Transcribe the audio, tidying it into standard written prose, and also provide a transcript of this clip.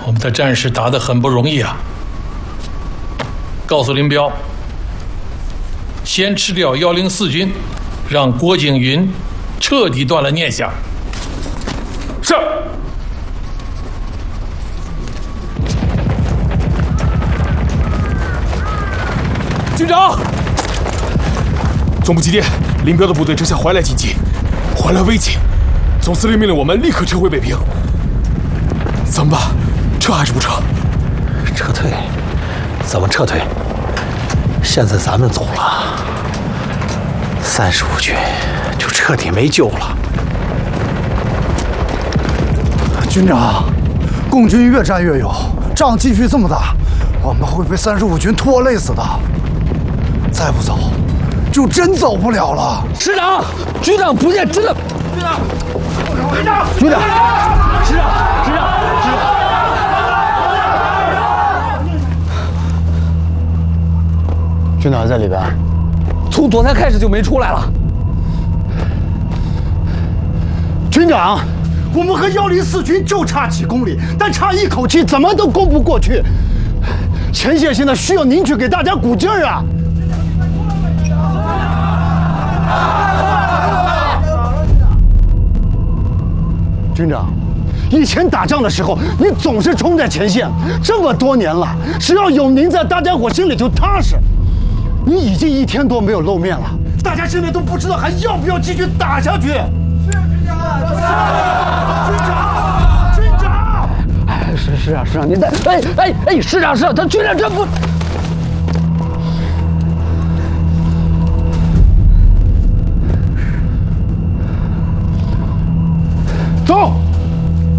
我们的战士打得很不容易啊！告诉林彪，先吃掉104军，让郭景云彻底断了念想。是。 军长，总部急电，林彪的部队正向怀来进击，怀来危急，总司令命令我们立刻撤回北平。怎么办？撤还是不撤？ 撤退？怎么撤退？现在咱们走了，35军就彻底没救了。 军长，共军越战越勇，仗继续这么打，我们会被35军拖累死的。再不走，就真走不了了。 师长，局长不见，真的。局长，师长，军长在里边，从昨天开始就没出来了。 军长，我们和104军就差几公里，但差一口气怎么都攻不过去。前线现在需要您去给大家鼓劲儿啊！军长，以前打仗的时候，你总是冲在前线，这么多年了，只要有您在，大家伙心里就踏实。你已经1天多没有露面了，大家现在都不知道还要不要继续打下去。是军长，军长， 哎，是啊，您在，师长，他军长这不。 走。